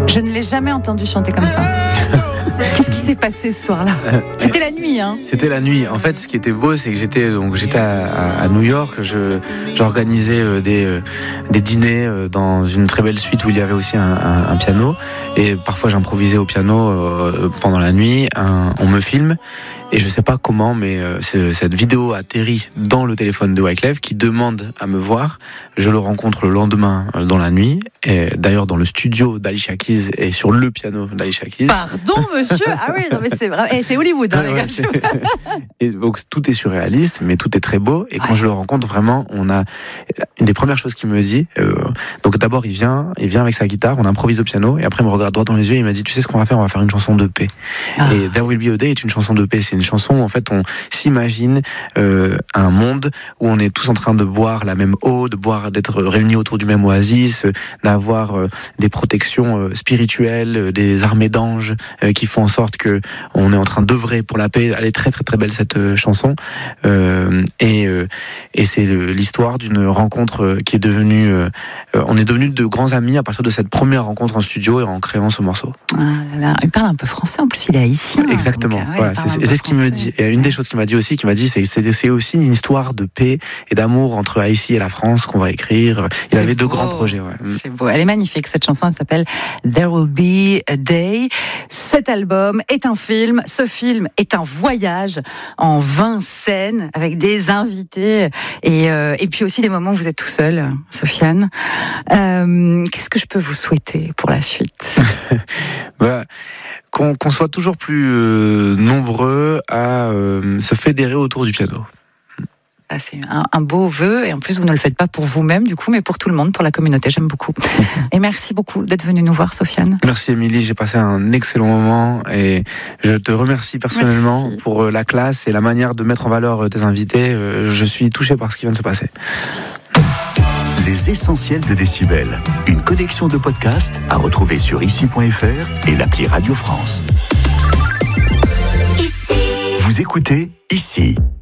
Je ne l'ai jamais entendu chanter comme ça. Qu'est-ce qui s'est passé ce soir-là ? C'était la nuit, hein ? C'était la nuit. En fait, ce qui était beau, c'est que j'étais à New York. J'organisais des dîners dans une très belle suite où il y avait aussi un piano. Et parfois, j'improvisais au piano pendant la nuit. On me filme. Et je sais pas comment, mais cette vidéo atterrit dans le téléphone de Wyclef qui demande à me voir. Je le rencontre le lendemain dans la nuit, et d'ailleurs dans le studio d'Alicia Keys et sur le piano d'Alicia Keys. Pardon, monsieur. Ah oui, non mais c'est vrai. C'est Hollywood, hein, les gars. Et donc tout est surréaliste, mais tout est très beau. Et quand je le rencontre, vraiment, on a une des premières choses qu'il me dit. Donc d'abord, il vient avec sa guitare, on improvise au piano, et après il me regarde droit dans les yeux, et il m'a dit, tu sais ce qu'on va faire ? On va faire une chanson de paix. Et There Will Be a Day est une chanson de paix. C'est une chanson où en fait on s'imagine un monde où on est tous en train de boire la même eau, d'être réunis autour du même oasis, d'avoir des protections spirituelles, des armées d'anges qui font en sorte que on est en train d'œuvrer pour la paix. Elle est très très très belle cette chanson, et c'est l'histoire d'une rencontre qui est devenue on est devenus de grands amis à partir de cette première rencontre en studio et en créant ce morceau. Ah là là, il parle un peu français en plus, il est haïtien. Exactement. Donc, voilà, c'est ce qu'il me dit. Et une des choses qu'il m'a dit aussi, c'est aussi une histoire de paix et d'amour entre Haïti et la France qu'on va écrire. Il avait de grands projets. Ouais. C'est beau. Elle est magnifique, cette chanson. Elle s'appelle There Will Be a Day. Cet album est un film. Ce film est un voyage en 20 scènes avec des invités et puis aussi des moments où vous êtes tout seul, Sofiane. Qu'est-ce que je peux vous souhaiter pour la suite ? Qu'on soit toujours plus nombreux à se fédérer autour du piano. Ah, c'est un beau vœu, et en plus vous ne le faites pas pour vous-même du coup, mais pour tout le monde, pour la communauté. J'aime beaucoup. Et merci beaucoup d'être venu nous voir, Sofiane. Merci Émilie, j'ai passé un excellent moment et je te remercie personnellement pour la classe et la manière de mettre en valeur tes invités. Je suis touché par ce qui vient de se passer. Les essentiels de Décibel, une collection de podcasts à retrouver sur ici.fr et l'appli Radio France. Ici. Vous écoutez Ici.